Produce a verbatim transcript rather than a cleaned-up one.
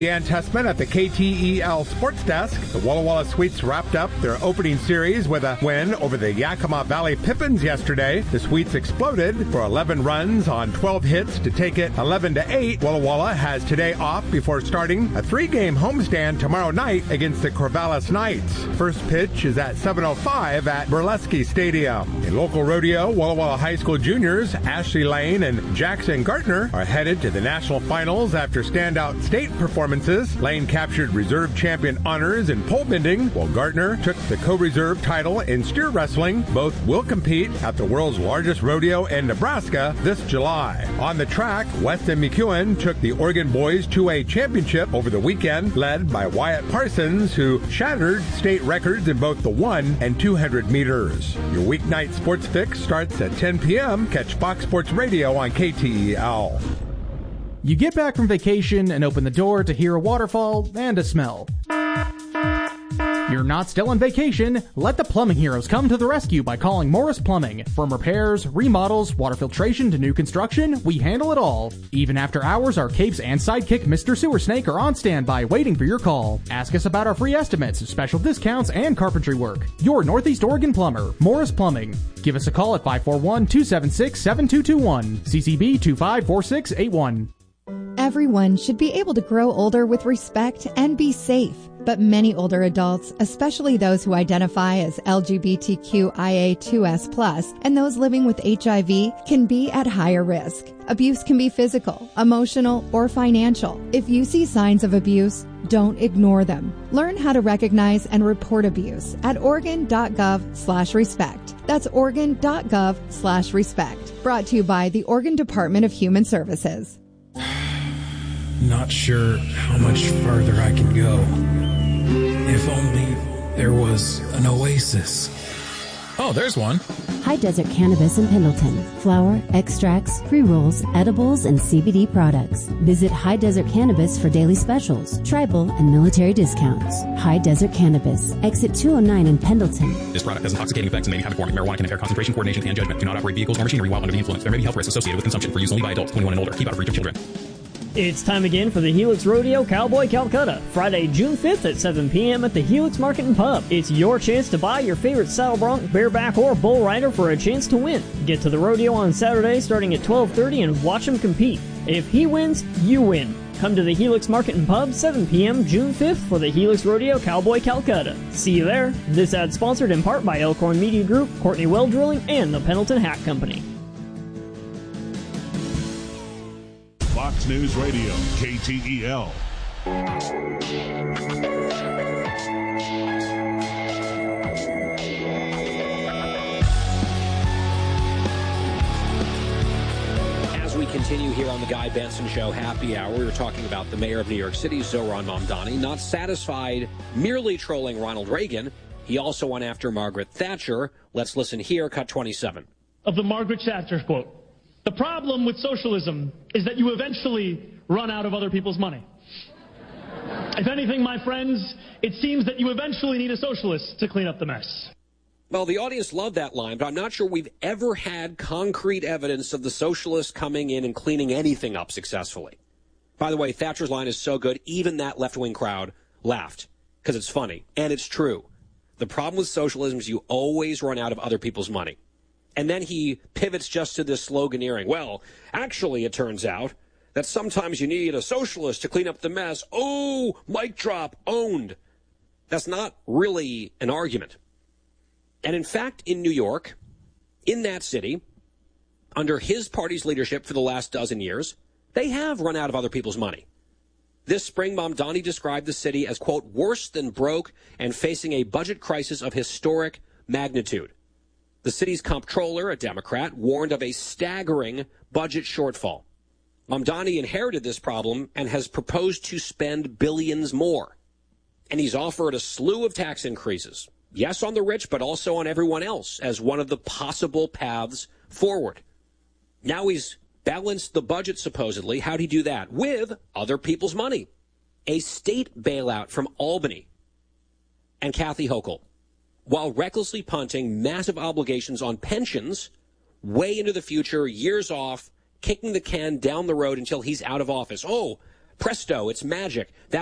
Ann Tessman at the K T E L Sports Desk. The Walla Walla Sweets wrapped up their opening series with a win over the Yakima Valley Pippins yesterday. The Sweets exploded for eleven runs on twelve hits to take it eleven to eight. Walla Walla has today off before starting a three-game homestand tomorrow night against the Corvallis Knights. First pitch is at seven oh five at Burlesque Stadium. In local rodeo, Walla Walla High School juniors Ashley Lane and Jackson Gartner are headed to the national finals after standout state performances. Lane captured reserve champion honors in pole bending, while Gartner took the co-reserve title in steer wrestling. Both will compete at the world's largest rodeo in Nebraska this July. On the track, Weston McEwen took the Oregon Boys two A championship over the weekend, led by Wyatt Parsons, who shattered state records in both the one and two hundred meters. Your weeknight sports fix starts at ten p.m. Catch Fox Sports Radio on K T E L. You get back from vacation and open the door to hear a waterfall and a smell. You're not still on vacation? Let the plumbing heroes come to the rescue by calling Morris Plumbing. From repairs, remodels, water filtration to new construction, we handle it all. Even after hours, our capes and sidekick Mister Sewer Snake are on standby waiting for your call. Ask us about our free estimates, special discounts, and carpentry work. Your Northeast Oregon plumber, Morris Plumbing. Give us a call at five four one, two seven six, seven two two one, C C B two five four six eight one. Everyone should be able to grow older with respect and be safe. But many older adults, especially those who identify as L G B T Q I A two S plus, and those living with H I V, can be at higher risk. Abuse can be physical, emotional, or financial. If you see signs of abuse, don't ignore them. Learn how to recognize and report abuse at Oregon.gov slash respect. That's Oregon.gov slash respect. Brought to you by the Oregon Department of Human Services. Not sure how much further I can go. If only there was an oasis. Oh, there's one. High Desert Cannabis in Pendleton. Flower, extracts, pre-rolls, edibles, and C B D products. Visit High Desert Cannabis for daily specials, tribal, and military discounts. High Desert Cannabis. Exit two oh nine in Pendleton. This product has intoxicating effects and may be habit forming. Marijuana can impair concentration, coordination, and judgment. Do not operate vehicles or machinery while under the influence. There may be health risks associated with consumption. For use only by adults twenty-one and older. Keep out of reach of children. It's time again for the Helix Rodeo Cowboy Calcutta, Friday, June fifth at seven p.m. at the Helix Market and Pub. It's your chance to buy your favorite saddle bronc, bareback, or bull rider for a chance to win. Get to the rodeo on Saturday starting at twelve thirty and watch him compete. If he wins, you win. Come to the Helix Market and Pub, seven p.m. June fifth for the Helix Rodeo Cowboy Calcutta. See you there. This ad sponsored in part by Elkhorn Media Group, Courtney Well Drilling, and the Pendleton Hat Company. Fox News Radio, K T E L. As we continue here on the Guy Benson Show Happy Hour, we were talking about the mayor of New York City, Zohran Mamdani, not satisfied merely trolling Ronald Reagan. He also went after Margaret Thatcher. Let's listen here, cut twenty-seven. Of the Margaret Thatcher quote. The problem with socialism is that you eventually run out of other people's money. If anything, my friends, it seems that you eventually need a socialist to clean up the mess. Well, the audience loved that line, but I'm not sure we've ever had concrete evidence of the socialists coming in and cleaning anything up successfully. By the way, Thatcher's line is so good, even that left-wing crowd laughed, because it's funny, and it's true. The problem with socialism is you always run out of other people's money. And then he pivots just to this sloganeering. Well, actually, it turns out that sometimes you need a socialist to clean up the mess. Oh, mic drop, owned. That's not really an argument. And in fact, in New York, in that city, under his party's leadership for the last dozen years, they have run out of other people's money. This spring, Mamdani described the city as, quote, worse than broke and facing a budget crisis of historic magnitude. The city's comptroller, a Democrat, warned of a staggering budget shortfall. Mamdani inherited this problem and has proposed to spend billions more. And he's offered a slew of tax increases. Yes, on the rich, but also on everyone else as one of the possible paths forward. Now he's balanced the budget, supposedly. How'd he do that? With other people's money. A state bailout from Albany and Kathy Hochul, while recklessly punting massive obligations on pensions way into the future, years off, kicking the can down the road until he's out of office. Oh, Presto, it's magic. That